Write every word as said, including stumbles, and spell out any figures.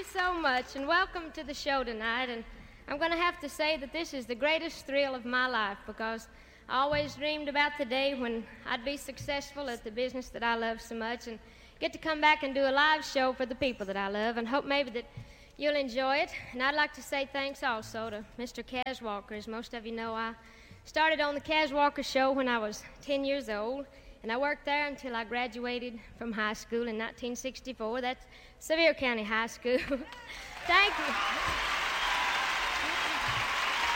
so much, and welcome to the show tonight. And I'm going to have to say that this is the greatest thrill of my life, because I always dreamed about the day when I'd be successful at the business that I love so much and get to come back and do a live show for the people that I love, and hope maybe that you'll enjoy it. And I'd like to say thanks also to Mister Kaz Walker. As most of you know, I started on the Kaz Walker Show when I was ten years old, and I worked there until I graduated from high school in nineteen sixty-four. That's Sevier County High School. Thank you.